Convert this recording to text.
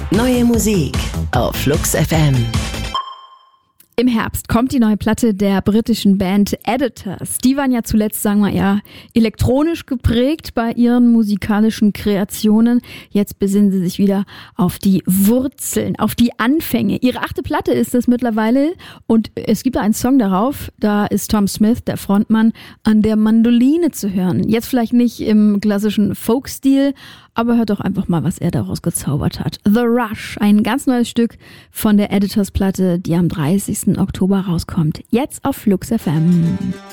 Neue Musik auf Flux FM. Im Herbst kommt die neue Platte der britischen Band Editors. Die waren ja zuletzt, sagen wir eher elektronisch geprägt bei ihren musikalischen Kreationen. Jetzt besinnen sie sich wieder auf die Wurzeln, auf die Anfänge. Ihre 8. Platte ist es mittlerweile und es gibt einen Song darauf, da ist Tom Smith, der Frontmann, an der Mandoline zu hören. Jetzt vielleicht nicht im klassischen Folk-Stil, aber hört doch einfach mal, was er daraus gezaubert hat. The Rush, ein ganz neues Stück von der Editors-Platte, die am 30. Oktober rauskommt. Jetzt auf Flux FM.